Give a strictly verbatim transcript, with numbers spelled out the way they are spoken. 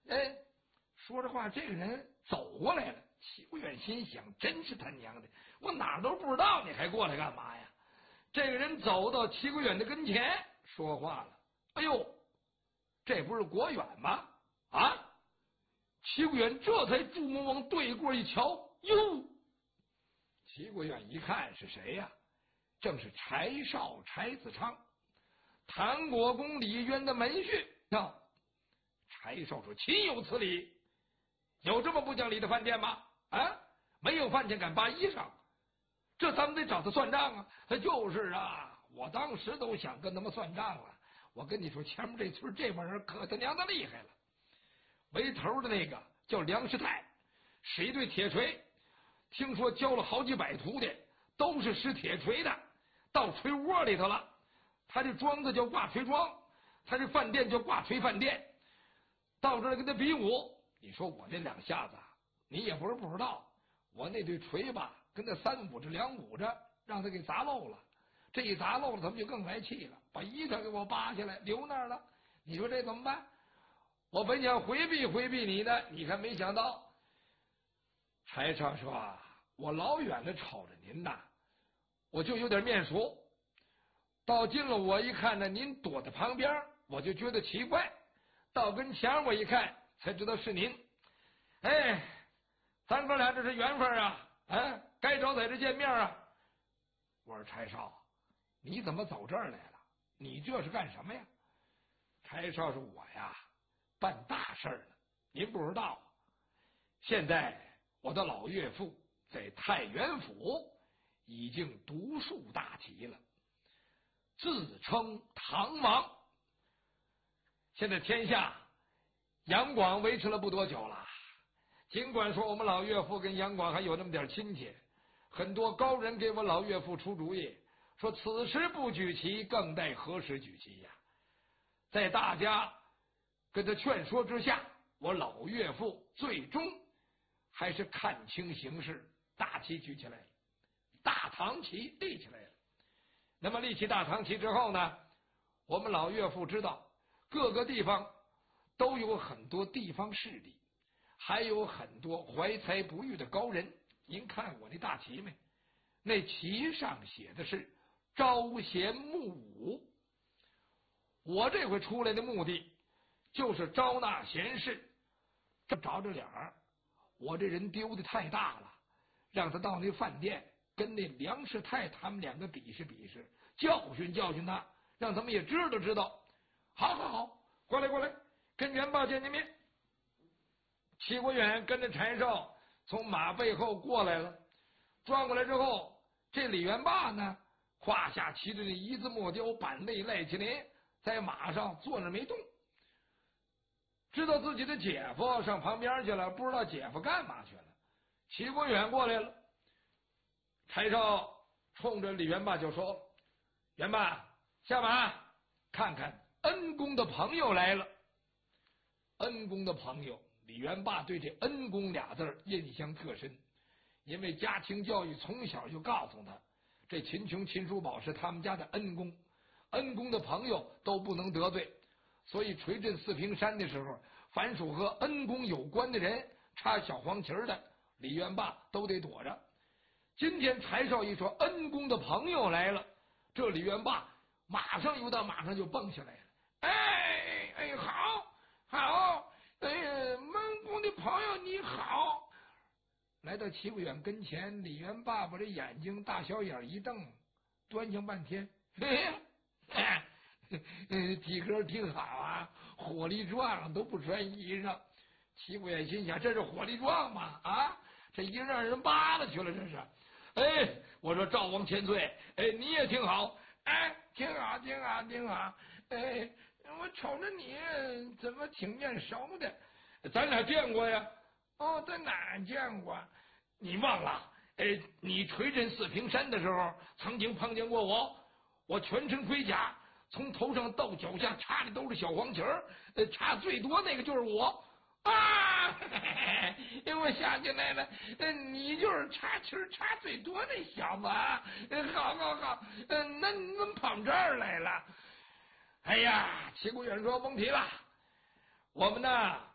哎，说着话，这个人走过来了。齐国远心想，真是他娘的，我哪儿都不知道，你还过来干嘛呀？这个人走到齐国远的跟前，说话了：“哎呦，这不是国远吗？啊！”齐国远这才注目往对过一瞧，哟，齐国远一看是谁呀？正是柴少柴子昌，谭国公李渊的门婿。那柴少说：“岂有此理！有这么不讲理的饭店吗？啊，没有饭店敢扒衣裳，这咱们得找他算账啊！”就是啊，我当时都想跟他们算账了。我跟你说，前面这村这帮人可他娘的厉害了。为头的那个叫梁师太，是一对铁锤，听说教了好几百徒弟，都是使铁锤的，到锤窝里头了。他这庄子叫挂锤庄，他这饭店叫挂锤饭店。到这儿跟他比武，你说我这两下子，你也不是不知道，我那对锤吧，跟他三五着两五着，让他给砸漏了。这一砸漏了，他们就更来气了，把衣裳给我扒下来留那儿了。你说这怎么办？我本想回避回避你的，你看没想到。柴少说：“我老远的瞅着您呐，我就有点面熟。到近了我一看呢，您躲在旁边，我就觉得奇怪。到跟前我一看，才知道是您。哎，咱哥俩这是缘分啊！啊，该找在这见面啊！”我说：“柴少，你怎么走这儿来了？你这是干什么呀？”柴少说：“我呀，办大事了，您不知道。现在我的老岳父在太原府已经独树大旗了，自称唐王。现在天下杨广维持了不多久了，尽管说我们老岳父跟杨广还有那么点亲戚，很多高人给我老岳父出主意，说此时不举旗，更待何时举旗呀？在大家跟他劝说之下，我老岳父最终还是看清形势，大旗举起来了，大唐旗立起来了。那么立起大唐旗之后呢，我们老岳父知道各个地方都有很多地方势力，还有很多怀才不遇的高人。您看我那大旗没？那旗上写的是招贤慕武。我这回出来的目的就是招纳贤士。这着着脸儿，我这人丢的太大了，让他到那饭店跟那梁师太他们两个比试比试，教训教训他，让他们也知道知道。好好好，过来过来，跟元霸见见面。齐国远跟着柴少从马背后过来了，转过来之后，这李元霸呢，胯下骑着那一字木雕板内赖麒麟，在马上坐那没动。知道自己的姐夫上旁边去了，不知道姐夫干嘛去了。齐国远过来了，柴少冲着李元霸就说：“元霸，下马，看看恩公的朋友来了。”恩公的朋友，李元霸对这恩公俩字印象特深，因为家庭教育从小就告诉他，这秦琼秦叔宝是他们家的恩公，恩公的朋友都不能得罪。所以垂镇四平山的时候，凡属和恩公有关的人，插小黄旗的，李元霸都得躲着。今天柴少一说恩公的朋友来了，这李元霸马上游到马上就蹦下来了。哎哎，好好，哎呀，恩公的朋友你好。来到齐国远跟前，李元霸把这眼睛大小眼一瞪，端详半天，嘿嘿。嗯，体格挺好啊，火力壮，都不穿衣裳。齐国远心想，这是火力壮吗？啊，这一让人扒了去了，这是。哎，我说赵王千岁，哎，你也挺好，哎，挺好，挺好，挺好。哎，我瞅着你怎么挺面熟的？咱俩见过呀？哦，在哪儿见过？你忘了？哎，你垂镇四平山的时候，曾经碰见过我，我全身盔甲。从头上到脚下插的都是小黄旗儿，呃，插最多那个就是我啊！嘿嘿，我想起来了，呃，你就是插旗儿插最多那小子啊！好好好，嗯、呃，那你怎么跑这儿来了？哎呀，齐国远说甭提了，我们呢